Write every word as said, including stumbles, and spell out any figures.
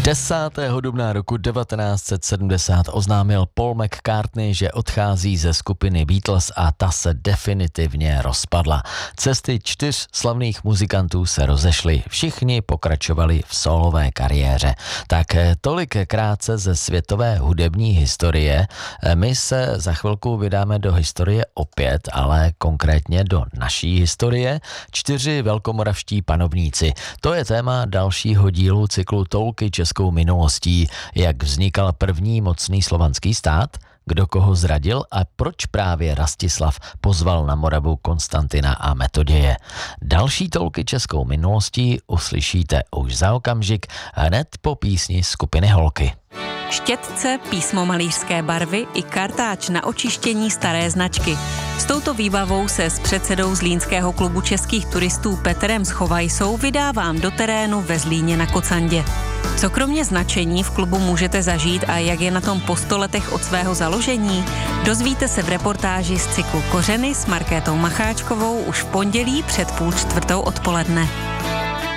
desátého dubna roku devatenáct set sedmdesát oznámil Paul McCartney, že odchází ze skupiny Beatles a ta se definitivně rozpadla. Cesty čtyř slavných muzikantů se rozešly, všichni pokračovali v solové kariéře. Tak tolik krátce ze světové hudební historie. My se za chvilku vydáme do historie opět, ale konkrétně do naší historie. Čtyři velkomoravští panovníci. To je téma dalšího dílu cyklu Toulky českou minulostí. Jak vznikal první mocný slovanský stát, kdo koho zradil a proč právě Rastislav pozval na Moravu Konstantina a Metoděje. Další Toulky českou minulostí uslyšíte už za okamžik, hned po písni skupiny Holky. Štětce, písmo malířské barvy i kartáč na očištění staré značky. S touto výbavou se s předsedou Zlínského klubu českých turistů Petrem Schovajsou vydávám do terénu ve Zlíně na Kocandě. Co kromě značení v klubu můžete zažít a jak je na tom po sto letech od svého založení? Dozvíte se v reportáži z cyklu Kořeny s Markétou Macháčkovou už v pondělí před půl čtvrtou odpoledne.